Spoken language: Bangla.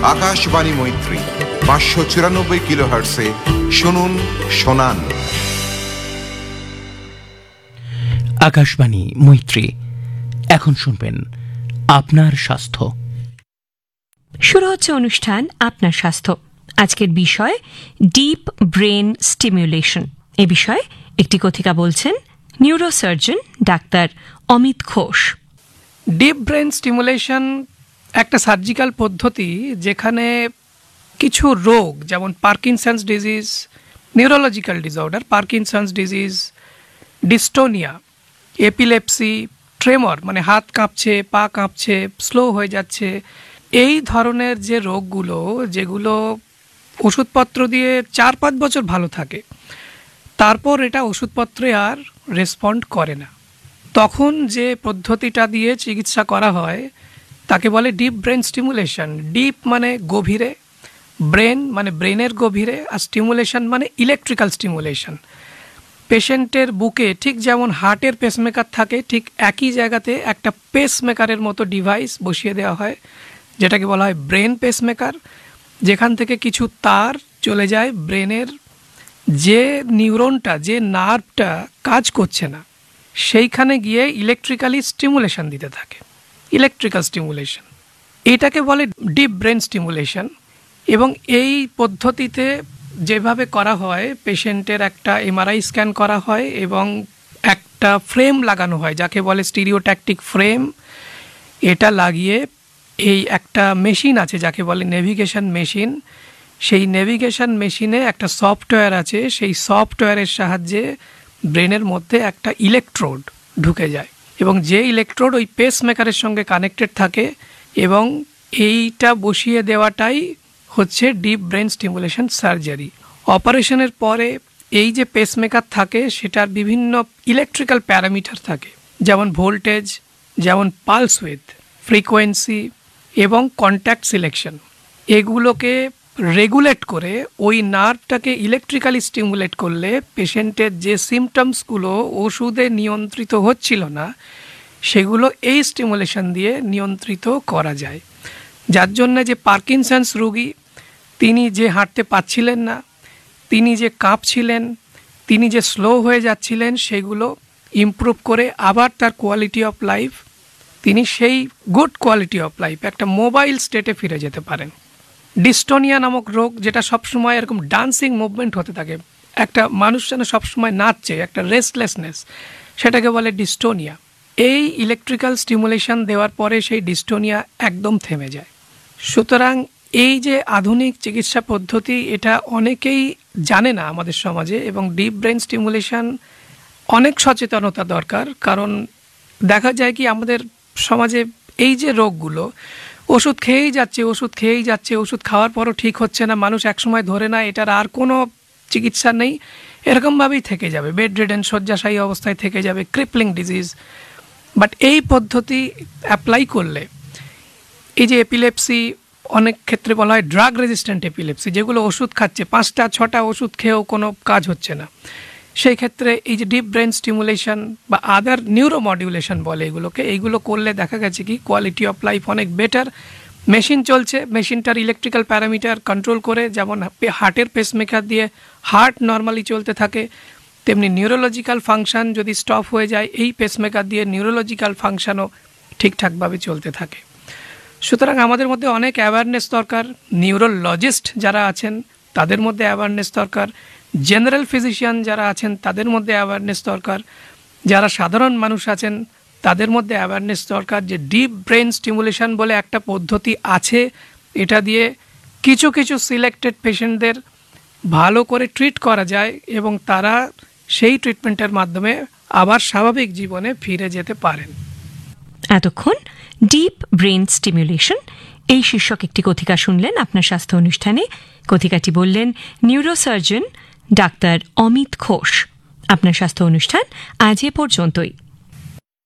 আকাশবাণী মৈত্রী 594 কিলোহার্টসে শুনুন শোনান। আকাশবাণী মৈত্রী, এখন শুনবেন আপনার স্বাস্থ্য। শুরু হচ্ছে অনুষ্ঠান আপনার স্বাস্থ্য। আজকের বিষয় ডিপ ব্রেন স্টিমুলেশন। এ বিষয়ে একটি কথিকা বলছেন neurosurgeon doctor Amit Ghosh. Deep brain stimulation একটা সার্জিক্যাল পদ্ধতি যেখানে কিছু রোগ যেমন Parkinson's disease, neurological disorder, Parkinson's disease, dystonia, epilepsy, tremor মানে হাত কাঁপছে, পা কাঁপছে, স্লো হয়ে যাচ্ছে, এই ধরনের যে রোগগুলো যেগুলো ওষুধপত্র দিয়ে 4-5 বছর ভালো থাকে, তারপর এটা ওষুধপত্রে আর রেসপন্ড করে না, তখন যে পদ্ধতিটা দিয়ে চিকিৎসা করা হয় তাকে বলে ডিপ ব্রেন স্টিমুলেশন। ডিপ মানে গভীরে, ব্রেন মানে ব্রেনের গভীরে, আর স্টিমুলেশন মানে ইলেকট্রিক্যাল স্টিমুলেশন। পেশেন্টের বুকে ঠিক যেমন হার্টের পেসমেকার থাকে, ঠিক একই জায়গাতে একটা পেসমেকারের মতো ডিভাইস বসিয়ে দেওয়া হয়, যেটাকে বলা হয় ব্রেন পেসমেকার, যেখান থেকে কিছু তার চলে যায় ব্রেনের যে নিউরনটা, যে নার্ভটা কাজ করছে না, সেইখানে গিয়ে ইলেকট্রিক্যালি স্টিমুলেশন দিতে থাকে, ইলেকট্রিক্যাল স্টিমুলেশন। এটাকে বলে ডিপ ব্রেন স্টিমুলেশন। এবং এই পদ্ধতিতে যেভাবে করা হয়, পেশেন্টের একটা এমআরআই স্ক্যান করা হয় এবং একটা ফ্রেম লাগানো হয় যাকে বলে স্টিরিওট্যাকটিক ফ্রেম। এটা লাগিয়ে এই একটা মেশিন আছে যাকে বলে নেভিগেশন মেশিন। সেই নেভিগেশন মেশিনে একটা সফটওয়্যার আছে, সেই সফটওয়্যারের সাহায্যে ব্রেনের মধ্যে একটা ইলেকট্রোড ঢুকে যায় এবং যে ইলেকট্রোড ওই পেসমেকারের সঙ্গে কানেক্টেড থাকে, এবং এইটা বসিয়ে দেওয়াটাই হচ্ছে ডিপ ব্রেন স্টিমুলেশন সার্জারি। অপারেশনের পরে এই যে পেসমেকার থাকে সেটার বিভিন্ন ইলেকট্রিক্যাল প্যারামিটার থাকে, যেমন ভোল্টেজ, যেমন পালস উইথ, ফ্রিকোয়েন্সি এবং কন্ট্যাক্ট সিলেকশন। এগুলোকে রেগুলেট করে ওই নার্ভটাকে ইলেকট্রিক্যালি স্টিমুলেট করলে পেশেন্টের যে সিমটমসগুলো ওষুধে নিয়ন্ত্রিত হচ্ছিল না, সেগুলো এই স্টিমুলেশন দিয়ে নিয়ন্ত্রিত করা যায়। যার জন্যে যে পার্কিনসন্স রোগী, তিনি যে হাঁটতে পারছিলেন না, তিনি যে কাঁপছিলেন, তিনি যে স্লো হয়ে যাচ্ছিলেন, সেগুলো ইমপ্রুভ করে আবার তার কোয়ালিটি অফ লাইফ, তিনি সেই গুড কোয়ালিটি অফ লাইফ একটা মোবাইল স্টেটে ফিরে যেতে পারেন। ডিস্টোনিয়া নামক রোগ, যেটা সবসময় এরকম ডান্সিং মুভমেন্ট হতে থাকে, একটা মানুষ যেন সবসময় নাচছে, একটা রেস্টলেসনেস, সেটাকে বলে ডিস্টোনিয়া। এই ইলেকট্রিক্যাল স্টিমুলেশন দেওয়ার পরে সেই ডিস্টোনিয়া একদম থেমে যায়। সুতরাং এই যে আধুনিক চিকিৎসা পদ্ধতি, এটা অনেকেই জানে না আমাদের সমাজে, এবং ডিপ ব্রেন স্টিমুলেশন অনেক সচেতনতা দরকার। কারণ দেখা যায় কি আমাদের সমাজে এই যে রোগগুলো, ওষুধ খেয়েই যাচ্ছে, ওষুধ খাওয়ার পরও ঠিক হচ্ছে না, মানুষ একসময় ধরে না এটার আর কোনো চিকিৎসা নেই, এরকমভাবেই থেকে যাবে, বেড রিডেন, শয্যাশায়ী অবস্থায় থেকে যাবে, ক্রিপলিং ডিজিজ। বাট এই পদ্ধতি অ্যাপ্লাই করলে এই যে এপিলেপসি, অনেক ক্ষেত্রে বলা হয় ড্রাগ রেজিস্ট্যান্ট এপিলেপসি, যেগুলো ওষুধ খাচ্ছে, 5-6টা ওষুধ খেয়েও কোনো কাজ হচ্ছে না, সেই ক্ষেত্রে এই যে ডিপ ব্রেন স্টিমুলেশন বা আদার নিউরোমডুলেশন বলে এগুলোকে, এইগুলো করলে দেখা গেছে কি কোয়ালিটি অফ লাইফ অনেক বেটার। মেশিন চলছে, মেশিনটার ইলেকট্রিক্যাল প্যারামিটার কন্ট্রোল করে, যেমন হার্টের পেসমেকার দিয়ে হার্ট নর্মালি চলতে থাকে, তেমনি নিউরোলজিক্যাল ফাংশন যদি স্টপ হয়ে যায়, এই পেসমেকার দিয়ে নিউরোলজিক্যাল ফাংশনও ঠিকঠাকভাবে চলতে থাকে। সুতরাং আমাদের মধ্যে অনেক অ্যাওয়ারনেস দরকার। নিউরোলজিস্ট যারা আছেন তাদের মধ্যে অ্যাওয়ারনেস দরকার, জেনারেল ফিজিশিয়ান যারা আছেন তাদের মধ্যে অ্যাওয়ারনেস দরকার, যারা সাধারণ মানুষ আছেন তাদের মধ্যে অ্যাওয়ারনেস দরকার যে ডিপ ব্রেন স্টিমুলেশন বলে একটা পদ্ধতি আছে, এটা দিয়ে কিছু কিছু সিলেক্টেড পেশেন্টদের ভালো করে ট্রিট করা যায় এবং তারা সেই ট্রিটমেন্টের মাধ্যমে আবার স্বাভাবিক জীবনে ফিরে যেতে পারেন। এতক্ষণ ডিপ ব্রেন স্টিমুলেশন এই শীর্ষক একটি কথিকা শুনলেন আপনার স্বাস্থ্য অনুষ্ঠানে। কথিকাটি বললেন নিউরোসার্জন ডাক্তার অমিত ঘোষ। আপনার স্বাস্থ্য অনুষ্ঠান আজ এ পর্যন্তই।